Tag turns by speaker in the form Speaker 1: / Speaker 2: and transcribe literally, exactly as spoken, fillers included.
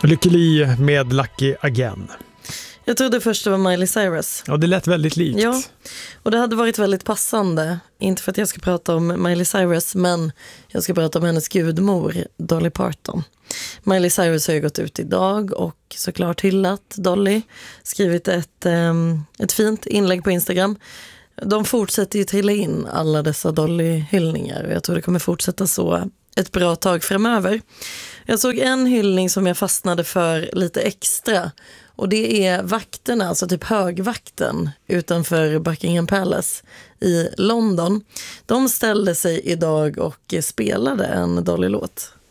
Speaker 1: Lycklig med Lucky Again.
Speaker 2: Jag trodde först det var Miley Cyrus.
Speaker 1: Ja, det lät väldigt likt.
Speaker 2: Ja, och det hade varit väldigt passande. Inte för att jag ska prata om Miley Cyrus, men jag ska prata om hennes gudmor, Dolly Parton. Miley Cyrus har ju gått ut idag och såklart hyllat Dolly. Skrivit ett, um, ett fint inlägg på Instagram. De fortsätter ju trilla in alla dessa Dolly-hyllningar. Jag tror det kommer fortsätta så ett bra tag framöver. Jag såg en hyllning som jag fastnade för lite extra. Och det är vakterna, alltså typ högvakten utanför Buckingham Palace i London. De ställde sig idag och spelade en Dolly-låt.